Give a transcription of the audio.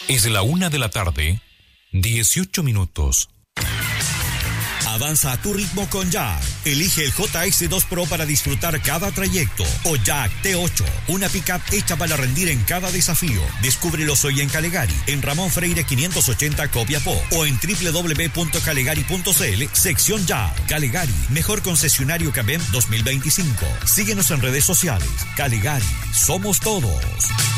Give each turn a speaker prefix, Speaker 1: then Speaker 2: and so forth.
Speaker 1: Es la 1:00 PM, 18 minutos.
Speaker 2: Avanza a tu ritmo con Jack. Elige el JX2 Pro para disfrutar cada trayecto. O Jack T8, una pickup hecha para rendir en cada desafío. Descúbrelos hoy en Calegari, en Ramón Freire 580 Copiapó, o en www.calegari.cl, sección Jack. Calegari, mejor concesionario Cabem 2025. Síguenos en redes sociales. Calegari, somos todos.